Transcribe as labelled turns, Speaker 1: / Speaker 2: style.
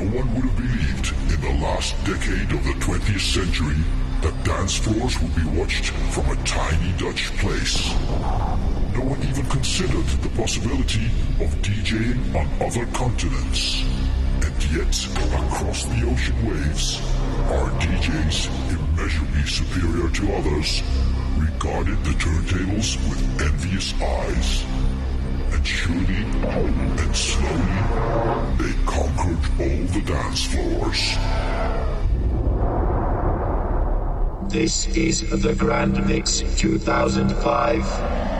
Speaker 1: one would have believed in the last decade of the 20th century that dance floors would be watched from a tiny Dutch place. No one even considered the possibility of DJing on other continents. And yet, across the ocean waves, our DJs, immeasurably superior to others, regarded the turntables with envious eyes. And surely, and slowly, they conquered all the dance floors.
Speaker 2: This is the Grand Mix 2005.